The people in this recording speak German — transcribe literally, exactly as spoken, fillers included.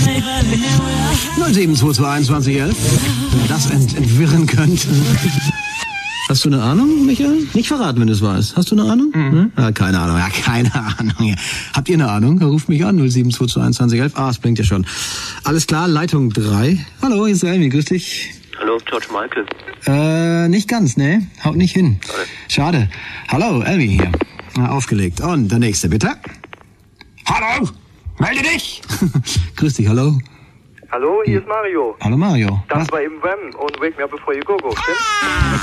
null sieben zwei zwei einundzwanzig elf. Wenn ihr das ent entwirren könnt. Hast du eine Ahnung, Michael? Nicht verraten, wenn du es weißt. Hast du eine Ahnung? Mhm. Ja, keine Ahnung, ja, keine Ahnung. Ja. Habt ihr eine Ahnung? Ruft mich an, null sieben zwei zwei einundzwanzig elf. Ah, es blinkt ja schon. Alles klar, Leitung drei. Hallo, hier ist Elmi, grüß dich. Hallo, George Michael. Äh, nicht ganz, ne? Haut nicht hin. Schade. Hallo, Elmi hier. Na, aufgelegt. Und der nächste, bitte. Hallo, melde dich. Grüß dich, hallo. Hallo, hier ist Mario. Hallo, Mario. Das Was? war eben Wham und Wake Me Up Before You Go Go, stimmt?